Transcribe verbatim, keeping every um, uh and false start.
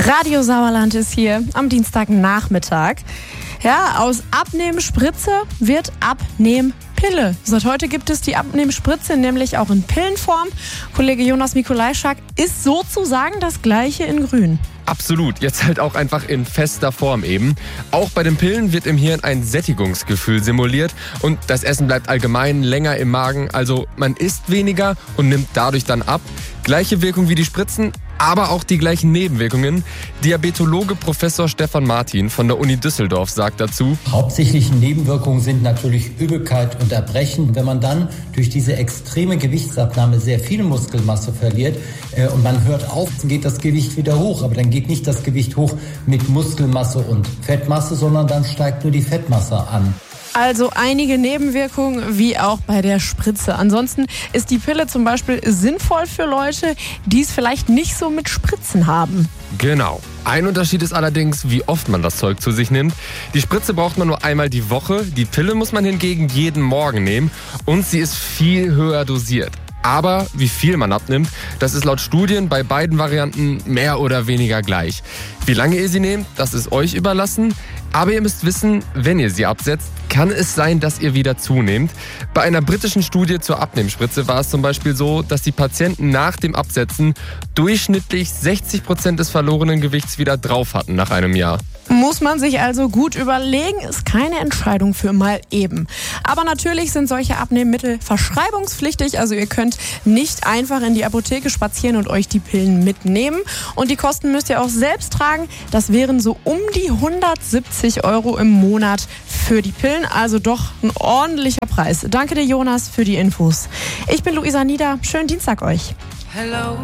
Radio Sauerland ist hier am Dienstagnachmittag. Ja, aus Abnehmspritze wird Abnehmpille. Seit heute gibt es die Abnehmspritze nämlich auch in Pillenform. Kollege Jonas Mikolajczak ist sozusagen das Gleiche in Grün. Absolut, jetzt halt auch einfach in fester Form eben. Auch bei den Pillen wird im Hirn ein Sättigungsgefühl simuliert und das Essen bleibt allgemein länger im Magen. Also man isst weniger und nimmt dadurch dann ab. Gleiche Wirkung wie die Spritzen, aber auch die gleichen Nebenwirkungen. Diabetologe Professor Stefan Martin von der Uni Düsseldorf sagt dazu: Hauptsächliche Nebenwirkungen sind natürlich Übelkeit und Erbrechen. Wenn man dann durch diese extreme Gewichtsabnahme sehr viel Muskelmasse verliert äh, und man hört auf, dann geht das Gewicht wieder hoch. Aber dann geht nicht das Gewicht hoch mit Muskelmasse und Fettmasse, sondern dann steigt nur die Fettmasse an. Also einige Nebenwirkungen, wie auch bei der Spritze. Ansonsten ist die Pille zum Beispiel sinnvoll für Leute, die es vielleicht nicht so mit Spritzen haben. Genau. Ein Unterschied ist allerdings, wie oft man das Zeug zu sich nimmt. Die Spritze braucht man nur einmal die Woche, die Pille muss man hingegen jeden Morgen nehmen und sie ist viel höher dosiert. Aber wie viel man abnimmt, das ist laut Studien bei beiden Varianten mehr oder weniger gleich. Wie lange ihr sie nehmt, das ist euch überlassen. Aber ihr müsst wissen, wenn ihr sie absetzt, kann es sein, dass ihr wieder zunehmt. Bei einer britischen Studie zur Abnehmspritze war es zum Beispiel so, dass die Patienten nach dem Absetzen durchschnittlich sechzig Prozent des verlorenen Gewichts wieder drauf hatten nach einem Jahr. Muss man sich also gut überlegen, ist keine Entscheidung für mal eben. Aber natürlich sind solche Abnehmmittel verschreibungspflichtig, also ihr könnt nicht einfach in die Apotheke spazieren und euch die Pillen mitnehmen. Und die Kosten müsst ihr auch selbst tragen. Das wären so um die hundertsiebzig Euro im Monat für die Pillen, also doch ein ordentlicher Preis. Danke dir, Jonas, für die Infos. Ich bin Luisa Nieder, schönen Dienstag euch. Hello.